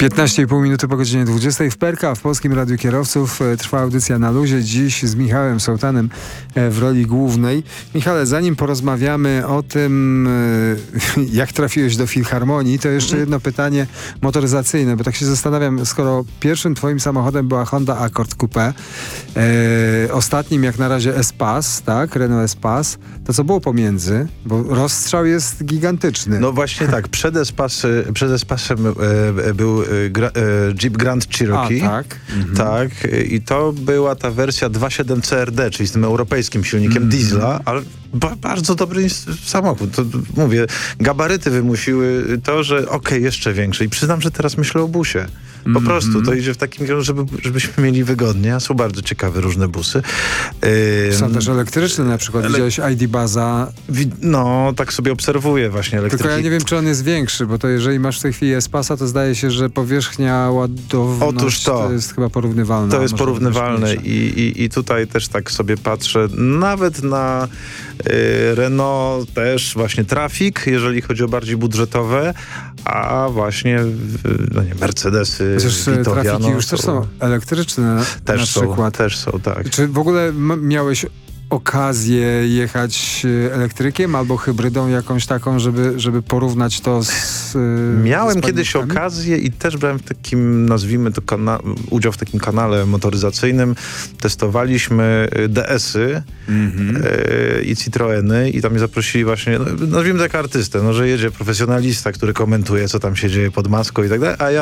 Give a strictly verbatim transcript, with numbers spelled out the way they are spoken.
piętnaście i pół minuty po godzinie dwudziestej w P R K, w Polskim Radiu Kierowców. Trwa audycja Na Luzie. Dziś z Michałem Sołtanem w roli głównej. Michale, zanim porozmawiamy o tym, jak trafiłeś do Filharmonii, to jeszcze jedno pytanie motoryzacyjne, bo tak się zastanawiam, skoro pierwszym twoim samochodem była Honda Accord Coupe, e, ostatnim jak na razie Espace, tak? Renault Espace, to co było pomiędzy? Bo rozstrzał jest gigantyczny. No właśnie tak, przed, Espas, przed Espasem e, był e, gra, e, Jeep Grand Cherokee. A, tak. Mhm. Tak, i to była ta wersja dwa przecinek siedem C R D, czyli z tym europejskim silnikiem mhm. diesla, ale ba bardzo dobry samochód. To, mówię, gabaryty wymusiły to, że okej, okay, jeszcze większy. I przyznam, że teraz myślę o busie. Po mm -hmm. prostu to idzie w takim kierunku, żeby, żebyśmy mieli wygodnie, a są bardzo ciekawe różne busy. Yy, są też elektryczne na przykład. Ale... Widziałeś I D Buzza? No, tak sobie obserwuję właśnie elektryki. Tylko ja nie wiem, czy on jest większy, bo to jeżeli masz w tej chwili Espasa, to zdaje się, że powierzchnia ładowności Otóż to, to jest chyba porównywalna. To jest porównywalne i, i, i tutaj też tak sobie patrzę, nawet na y, Renault też właśnie Trafic, jeżeli chodzi o bardziej budżetowe, a właśnie no nie, Mercedesy, Trafiki już też są elektryczne też na są, przykład. Też są, tak. Czy w ogóle miałeś okazję jechać elektrykiem albo hybrydą jakąś taką, żeby, żeby porównać to z... Miałem z kiedyś okazję i też brałem w takim, nazwijmy to, udział w takim kanale motoryzacyjnym. Testowaliśmy D S-y mm-hmm. y, i Citroeny i tam mnie zaprosili właśnie, no, nazwijmy to jako artystę, no, że jedzie profesjonalista, który komentuje, co tam się dzieje pod maską i tak dalej, a ja